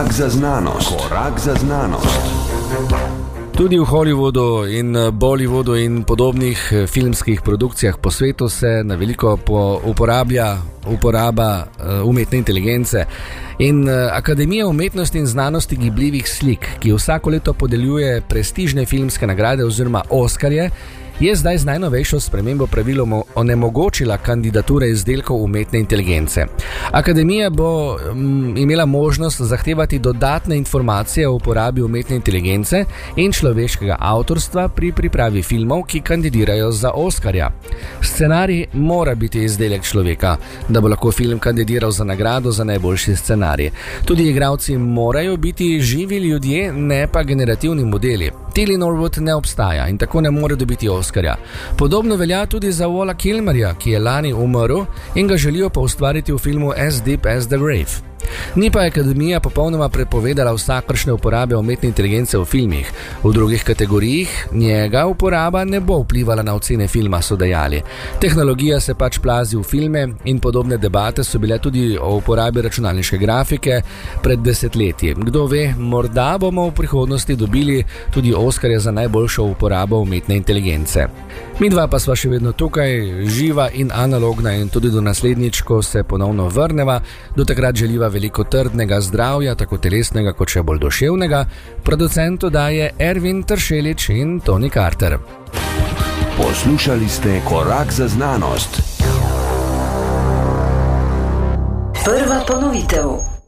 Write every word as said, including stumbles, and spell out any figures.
Korak za znanost. Korak za znanost. Tudi v Hollywoodu in Bollywoodu in podobnih filmskih produkcijah po svetu se na veliko uporablja uporaba umetne inteligence. In Akademija umetnosti in znanosti gibljivih slik, ki vsako leto podeljuje prestižne filmske nagrade oziroma Oskarje, je zdaj z najnovejšo spremembo praviloma onemogočila kandidature izdelkov umetne inteligence. Akademija bo m, imela možnost zahtevati dodatne informacije o uporabi umetne inteligence in človeškega avtorstva pri pripravi filmov, ki kandidirajo za Oskarja. Scenarij mora biti izdelek človeka, da bo lahko film kandidiral za nagrado za najboljši scenarij. Tudi igralci morajo biti živi ljudje, ne pa generativni modeli. Tilly Norwood ne obstaja in tako ne more dobiti Oskarja. Podobno velja tudi za Walla Kilmerja, ki je lani umrl in ga želijo pa ustvariti v filmu As Deep as the Grave. Ni pa Akademija popolnoma prepovedala vsakršne uporabe umetne inteligence v filmih. V drugih kategorijah njega uporaba ne bo vplivala na ocene filma, so dejali. Tehnologija se pač plazi v filme in podobne debate so bile tudi o uporabi računalniške grafike pred desetletji. Kdo ve, morda bomo v prihodnosti dobili tudi Oskarja za najboljšo uporabo umetne inteligence. Midva pa sva še vedno tukaj, živa in analogna, in tudi do naslednjič, ko se ponovno vrneva. Do takrat želiva veliko trdnega zdravja, tako telesnega kot še bolj duševnega. Producentu daje Ervin Tršelič in Tony Carter. Poslušali ste Korak za znanost. Prva ponovitev.